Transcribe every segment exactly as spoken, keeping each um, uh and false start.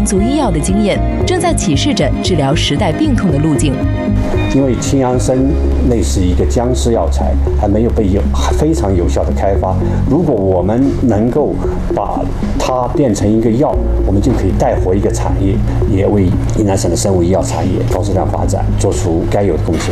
民族医药的经验，正在启示着治疗时代病痛的路径。 因为青阳参类似一个僵尸药材，还没有被有非常有效的开发。如果我们能够把它变成一个药，我们就可以带活一个产业，也为云南省的生物医药产业高质量发展做出该有的贡献。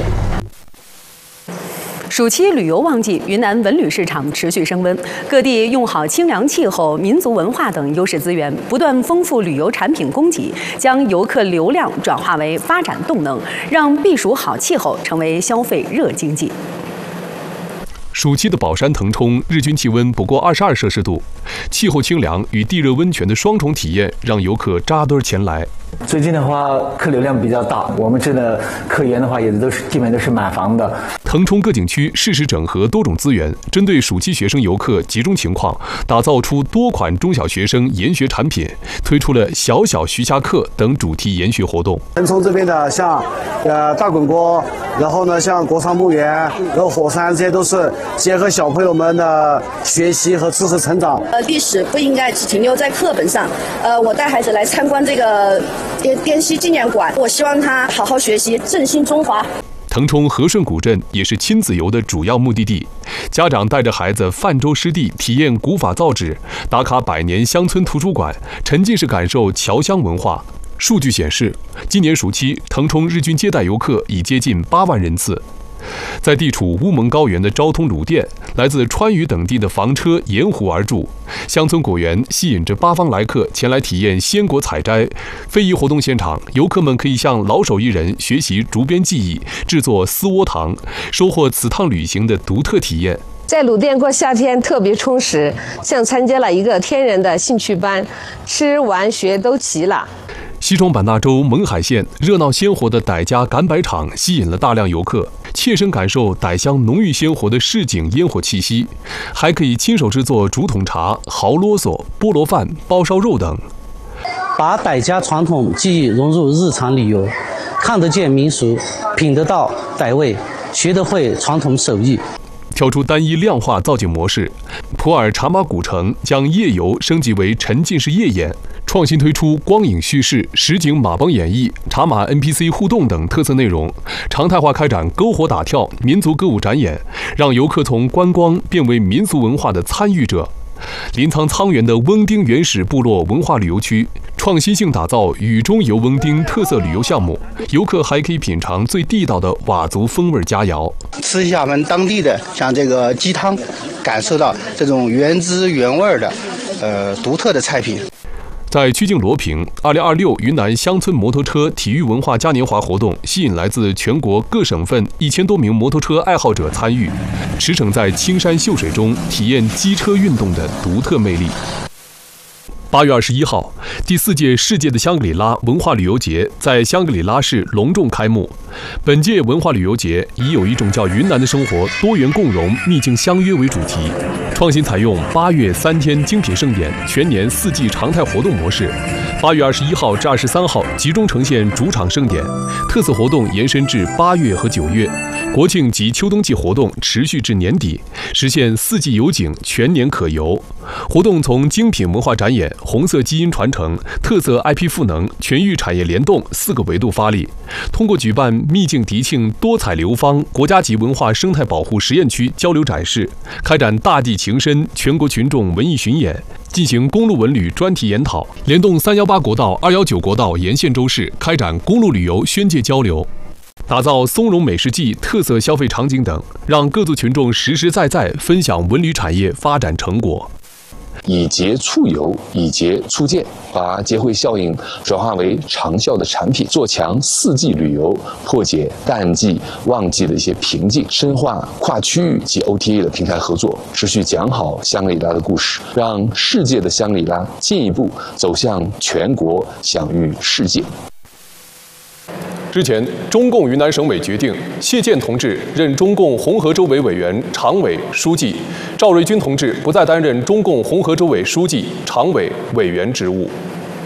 暑期旅游旺季，云南文旅市场持续升温，各地用好清凉气候、民族文化等优势资源，不断丰富旅游产品供给，将游客流量转化为发展动能，让避暑好气候成为消费热经济。 暑期的宝山腾冲，日均气温不过二十二摄氏度，气候清凉与地热温泉的双重体验，让游客扎堆前来。 最近的话，客流量比较大，我们这的客源的话，也都是基本都是满房的。 腾冲各景区适时整合多种资源，针对暑期学生游客集中情况，打造出多款中小学生研学产品，推出了小小徐霞客等主题研学活动。 腾冲这边的像呃大滚锅，然后呢像国殇墓园，然后火山，这些都是结合小朋友们的学习和知识成长。 呃，历史不应该只停留在课本上。呃，我带孩子来参观这个滇滇西纪念馆，我希望他好好学习，振兴中华。 腾冲和顺古镇也是亲子游的主要目的地，家长带着孩子泛舟湿地，体验古法造纸，打卡百年乡村图书馆，沉浸式感受侨乡文化。数据显示，今年暑期腾冲日均接待游客已接近八万人次。在地处乌蒙高原的昭通鲁甸，来自川渝等地的房车沿湖而筑，乡村果园吸引着八方来客前来体验鲜果采摘。非遗活动现场，游客们可以向老手艺人学习竹编技艺，制作丝窝糖，收获此趟旅行的独特体验。 在鲁甸过夏天特别充实，像参加了一个天然的兴趣班，吃玩学都齐了。 西双版纳州勐海县热闹鲜活的傣家赶摆场吸引了大量游客，切身感受傣乡浓郁鲜活的市井烟火气息，还可以亲手制作竹筒茶、蚝啰嗦、菠萝饭、包烧肉等。 把傣家传统技艺融入日常旅游，看得见民俗，品得到傣味，学得会传统手艺。 跳出单一量化造景模式，普洱茶马古城将夜游升级为沉浸式夜演，创新推出光影叙事、实景马帮演绎、茶马 N P C 互动等特色内容，常态化开展篝火打跳、民族歌舞展演，让游客从观光变为民俗文化的参与者。临沧沧源的翁丁原始部落文化旅游区，创新性打造雨中游翁丁特色旅游项目，游客还可以品尝最地道的佤族风味佳肴， 吃一下我们当地的像这个鸡汤，感受到这种原汁原味的呃独特的菜品。 在曲靖罗平，二零二六云南乡村摩托车体育文化嘉年华活动吸引来自全国各省份一千多名摩托车爱好者参与，驰骋在青山秀水中，体验机车运动的独特魅力。八月二十一号，第四届世界的香格里拉文化旅游节在香格里拉市隆重开幕。本届文化旅游节以有一种叫云南的生活，多元共融，秘境相约为主题，创新采用八月三天精品盛典、全年四季常态活动模式。八月二十一号至二十三号集中呈现主场盛典，特色活动延伸至八月和九月，国庆及秋冬季活动持续至年底，实现四季有景，全年可游。活动从精品文化展演、红色基因传承、特色 I P 赋能、全域产业联动四个维度发力，通过举办秘境迪庆多彩流芳国家级文化生态保护实验区交流展示，开展大地情深全国群众文艺巡演，进行公路文旅专题研讨，联动三一八国道、二一九国道沿线州市开展公路旅游宣介交流，打造松茸美食季特色消费场景等，让各族群众实实在在分享文旅产业发展成果。 以节促游，以节促建，把节会效应转化为长效的产品，做强四季旅游，破解淡季、旺季的一些瓶颈，深化跨区域及 O T A 的平台合作，持续讲好香格里拉的故事，让世界的香格里拉进一步走向全国，享誉世界。 之前，中共云南省委决定谢健同志任中共红河州委委员、常委、书记，赵瑞军同志不再担任中共红河州委书记、常委、委员职务。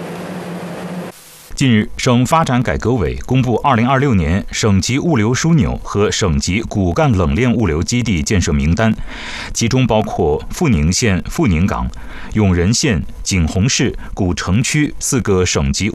近日，省发展改革委公布二零二六年省级物流枢纽和省级骨干冷链物流基地建设名单，其中包括富宁县富宁港、永仁县景洪市古城区四个省级